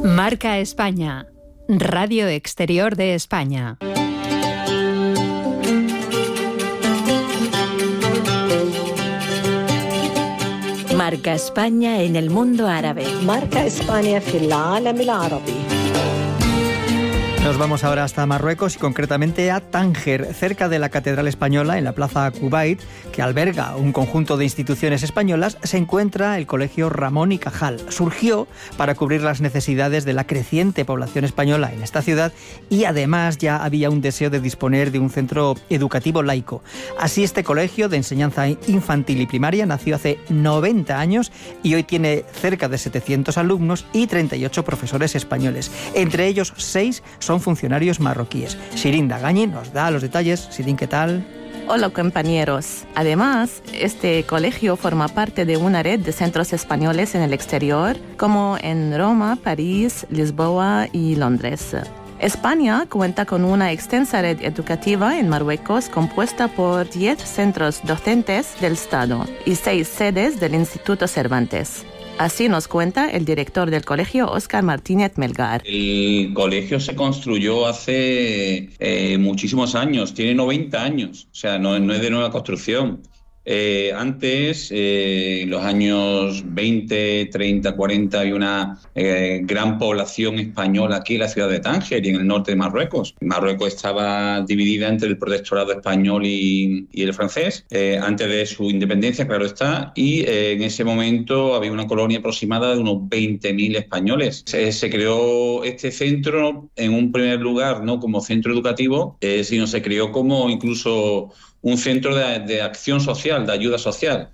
Marca España, Radio Exterior de España. Marca España en el mundo árabe. Marca España في العالم العربي. Nos vamos ahora hasta Marruecos y concretamente a Tánger, cerca de la Catedral Española, en la Plaza Kuwait, que alberga un conjunto de instituciones españolas, se encuentra el Colegio Ramón y Cajal. Surgió para cubrir las necesidades de la creciente población española en esta ciudad y además ya había un deseo de disponer de un centro educativo laico. Así este colegio de enseñanza infantil y primaria nació hace 90 años y hoy tiene cerca de 700 alumnos y 38 profesores españoles. Entre ellos 6 son funcionarios marroquíes. Shirin Dagañi nos da los detalles. Shirin, ¿qué tal? Hola compañeros. Además, este colegio forma parte de una red de centros españoles en el exterior, como en Roma, París, Lisboa y Londres. España cuenta con una extensa red educativa en Marruecos compuesta por 10 centros docentes del Estado y 6 sedes del Instituto Cervantes. Así nos cuenta el director del colegio, Óscar Martínez Melgar. El colegio se construyó hace muchísimos años, tiene 90 años, o sea, no es de nueva construcción. Antes, en los años 20, 30, 40, había una gran población española aquí en la ciudad de Tánger y en el norte de Marruecos. Marruecos estaba dividida entre el protectorado español y el francés, antes de su independencia, claro está, y en ese momento había una colonia aproximada de unos 20.000 españoles. Se creó este centro en un primer lugar, no como centro educativo, sino se creó como incluso un centro de acción social, de ayuda social.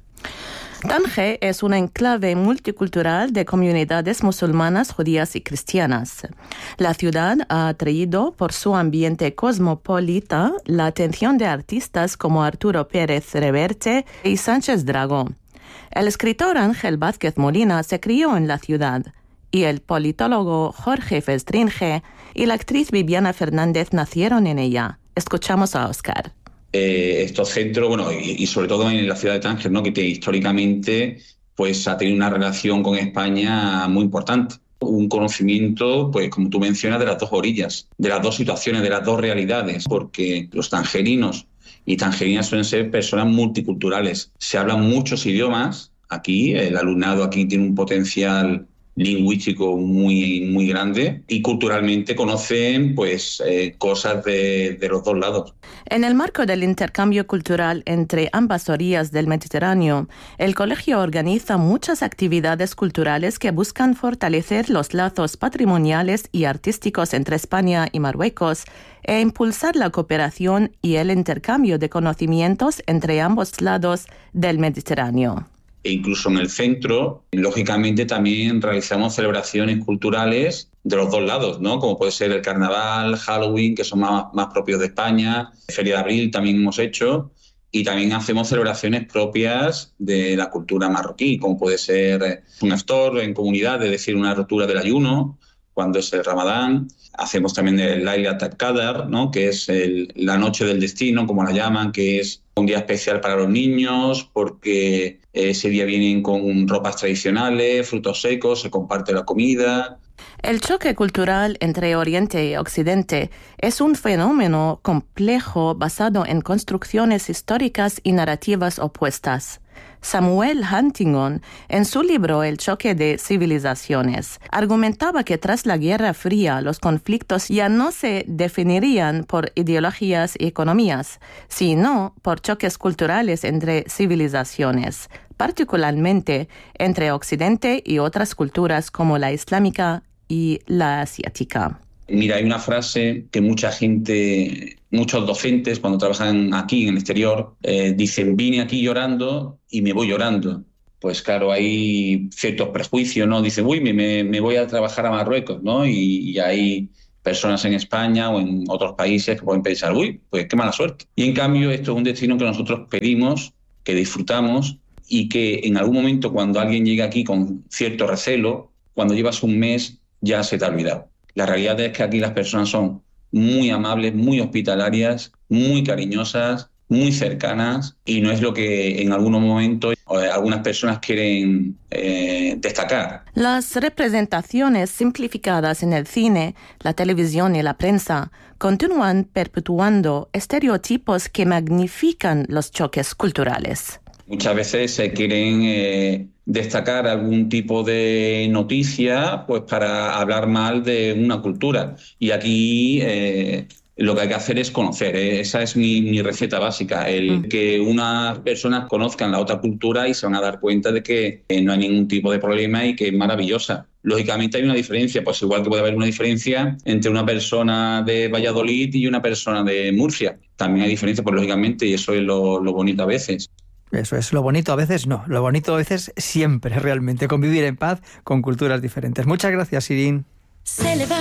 Tánger es un enclave multicultural de comunidades musulmanas, judías y cristianas. La ciudad ha atraído por su ambiente cosmopolita la atención de artistas como Arturo Pérez Reverte y Sánchez Dragó. El escritor Ángel Vázquez Molina se crió en la ciudad y el politólogo Jorge Festringe y la actriz Viviana Fernández nacieron en ella. Escuchamos a Óscar. Estos centros, bueno, y sobre todo en la ciudad de Tánger, ¿no?, que históricamente pues ha tenido una relación con España muy importante. Un conocimiento, pues como tú mencionas, de las dos orillas, de las dos situaciones, de las dos realidades, porque los tangerinos y tangerinas suelen ser personas multiculturales. Se hablan muchos idiomas aquí, el alumnado aquí tiene un potencial lingüístico muy grande y culturalmente conocen pues cosas de los dos lados. En el marco del intercambio cultural entre ambas orillas del Mediterráneo, el colegio organiza muchas actividades culturales que buscan fortalecer los lazos patrimoniales y artísticos entre España y Marruecos e impulsar la cooperación y el intercambio de conocimientos entre ambos lados del Mediterráneo. E incluso en el centro, lógicamente, también realizamos celebraciones culturales de los dos lados, ¿no? Como puede ser el carnaval, Halloween, que son más propios de España, Feria de Abril también hemos hecho, y también hacemos celebraciones propias de la cultura marroquí, como puede ser un iftar en comunidad, es decir, una rotura del ayuno, cuando es el Ramadán. Hacemos también el Laylat al-Qadr, ¿no?, que es la noche del destino, como la llaman, que es un día especial para los niños porque ese día vienen con ropas tradicionales, frutos secos, se comparte la comida. El choque cultural entre Oriente y Occidente es un fenómeno complejo basado en construcciones históricas y narrativas opuestas. Samuel Huntington, en su libro El choque de civilizaciones, argumentaba que tras la Guerra Fría los conflictos ya no se definirían por ideologías y economías, sino por choques culturales entre civilizaciones, particularmente entre Occidente y otras culturas como la islámica y la asiática. Mira, hay una frase que muchos docentes cuando trabajan aquí en el exterior dicen: vine aquí llorando y me voy llorando. Pues claro, hay ciertos prejuicios, ¿no? Dicen, uy, me voy a trabajar a Marruecos, ¿no? Y hay personas en España o en otros países que pueden pensar, uy, pues qué mala suerte. Y en cambio esto es un destino que nosotros pedimos, que disfrutamos y que en algún momento cuando alguien llega aquí con cierto recelo, cuando llevas un mes ya se te ha olvidado. La realidad es que aquí las personas son muy amables, muy hospitalarias, muy cariñosas, muy cercanas y no es lo que en algunos momentos algunas personas quieren destacar. Las representaciones simplificadas en el cine, la televisión y la prensa continúan perpetuando estereotipos que magnifican los choques culturales. Muchas veces se quieren destacar algún tipo de noticia pues para hablar mal de una cultura. Y aquí lo que hay que hacer es conocer. Esa es mi receta básica. Que unas personas conozcan la otra cultura y se van a dar cuenta de que no hay ningún tipo de problema y que es maravillosa. Lógicamente hay una diferencia, pues igual que puede haber una diferencia entre una persona de Valladolid y una persona de Murcia. También hay diferencia, pues lógicamente, y eso es lo bonito a veces. Eso es, lo bonito a veces no, lo bonito a veces siempre realmente, convivir en paz con culturas diferentes. Muchas gracias, Irín.